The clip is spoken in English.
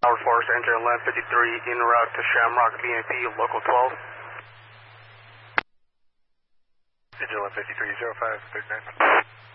Tower Force, engine 1153, en route to Shamrock, BNP, local 12. Engine 1153, 0539.